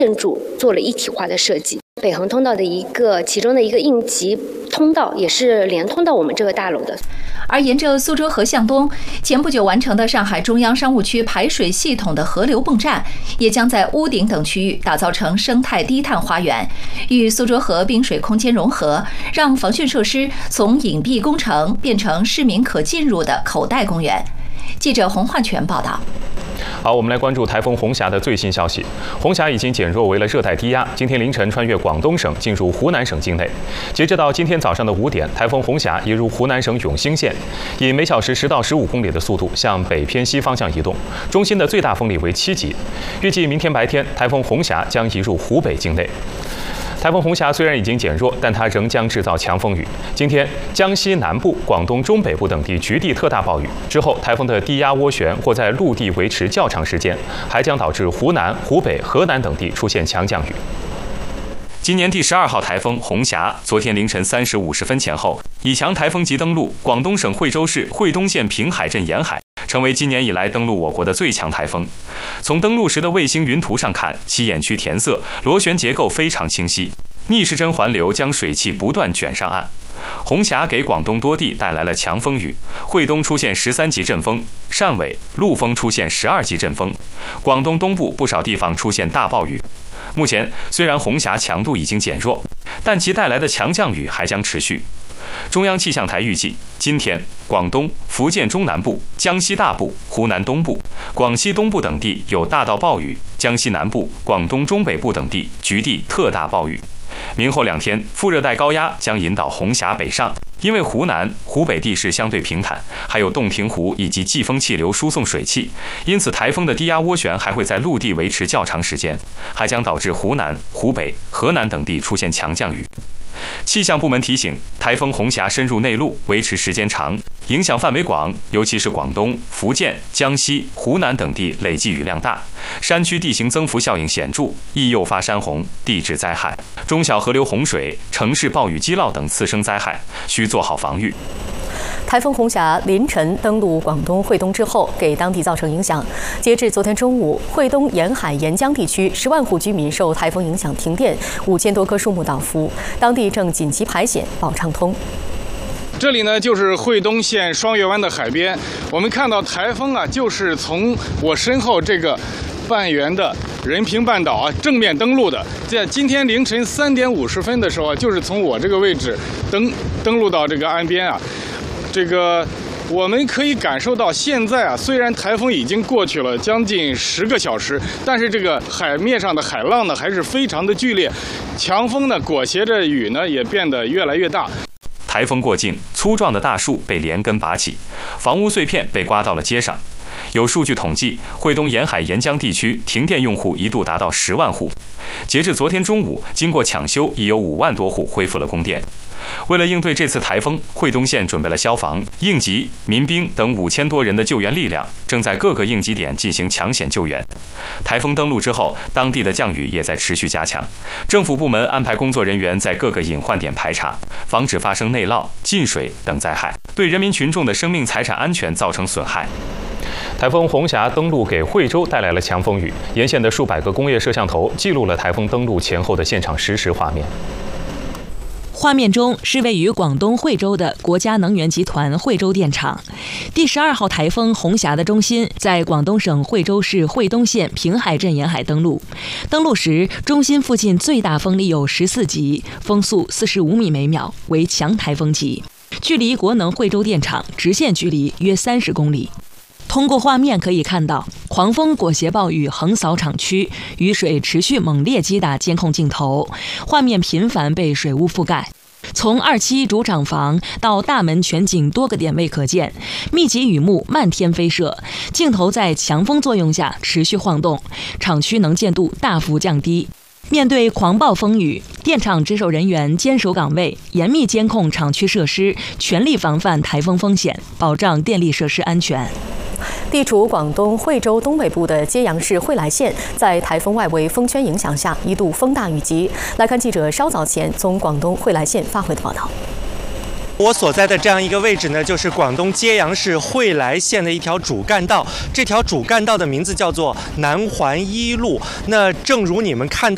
建筑做了一体化的设计。北横通道的其中的一个应急通道也是连通到我们这个大楼的。 而沿着苏州河向东，前不久完成的上海中央商务区排水系统的河流泵站，也将在屋顶等区域打造成生态低碳花园，与苏州河滨水空间融合，让防汛设施从隐蔽工程变成市民可进入的口袋公园。记者洪焕全报道。 好，我们来关注台风红霞的最新消息。红霞已经减弱为了热带低压，今天凌晨穿越广东省进入湖南省境内。截止到今天早上的5点，台风红霞移入湖南省永兴县，以每小时10到15公里的速度向北偏西方向移动，中心的最大风力为7级。预计明天白天，台风红霞将移入湖北境内。台风红霞虽然已经减弱，但它仍将制造强风雨。今天，江西南部、广东中北部等地局地特大暴雨。之后，台风的低压涡旋或在陆地维持较长时间，还将导致湖南、湖北、河南等地出现强降雨。今年第12号台风红霞，昨天凌晨3时50分前后，以强台风级登陆广东省惠州市惠东县平海镇沿海，成为今年以来登陆我国的最强台风。从登陆时的卫星云图上看，其眼区填色，螺旋结构非常清晰，逆时针环流将水汽不断卷上岸。红霞给广东多地带来了强风雨，惠东出现13级阵风，汕尾、陆丰出现12级阵风，广东东部不少地方出现大暴雨。目前，虽然红霞强度已经减弱，但其带来的强降雨还将持续。中央气象台预计，今天广东、福建中南部、江西大部、湖南东部、广西东部等地有大到暴雨，江西南部、广东中北部等地局地特大暴雨。明后2天，副热带高压将引导红霞北上，因为湖南、湖北地势相对平坦，还有洞庭湖以及季风气流输送水汽，因此台风的低压涡旋还会在陆地维持较长时间，还将导致湖南、湖北、河南等地出现强降雨。气象部门提醒，台风红霞深入内陆，维持时间长，影响范围广，尤其是广东、福建、江西、湖南等地累计雨量大，山区地形增幅效应显著，易诱发山洪、地质灾害、中小河流洪水、城市暴雨积涝等次生灾害，需做好防御。 台风红霞凌晨登陆广东惠东之后，给当地造成影响。截至昨天中午，惠东沿海沿江地区10万户居民受台风影响停电，5000多棵树木倒伏，当地正紧急排险保畅通。 这里呢就是惠东县双月湾的海边，我们看到台风啊，就是从我身后这个半圆的人平半岛啊正面登陆的。在今天凌晨3点50分的时候，就是从我这个位置登陆到这个岸边啊。这个我们可以感受到，现在啊，虽然台风已经过去了将近10个小时，但是这个海面上的海浪呢还是非常的剧烈，强风呢裹挟着雨呢也变得越来越大。 台风过境，粗壮的大树被连根拔起，房屋碎片被刮到了街上。有数据统计，惠东沿海沿江地区停电用户一度达到10万户。截至昨天中午，经过抢修，已有5万多户恢复了供电。为了应对这次台风，惠东县准备了消防、应急、民兵等5000多人的救援力量，正在各个应急点进行抢险救援。台风登陆之后，当地的降雨也在持续加强，政府部门安排工作人员在各个隐患点排查，防止发生内涝、进水等灾害，对人民群众的生命财产安全造成损害。台风红霞登陆给惠州带来了强风雨，沿线的数百个工业摄像头记录了台风登陆前后的现场实时画面。 画面中是位于广东惠州的国家能源集团惠州电厂。第12号台风红霞的中心在广东省惠州市惠东县平海镇沿海登陆。登陆时，中心附近最大风力有14级，风速45米每秒，为强台风级。距离国能惠州电厂直线距离约30公里。通过画面可以看到，狂风裹挟暴雨横扫厂区，雨水持续猛烈击打监控镜头，画面频繁被水雾覆盖。从2期主厂房到大门全景多个点位可见，密集雨幕漫天飞射，镜头在强风作用下持续晃动，厂区能见度大幅降低。面对狂暴风雨，电厂值守人员坚守岗位，严密监控厂区设施，全力防范台风风险，保障电力设施安全。 地处广东惠州东北部的揭阳市惠来县，在台风外围风圈影响下，一度风大雨急。来看记者稍早前从广东惠来县发回的报道。 我所在的这样一个位置呢，就是广东揭阳市惠来县的一条主干道。这条主干道的名字叫做南环1路。那正如你们看到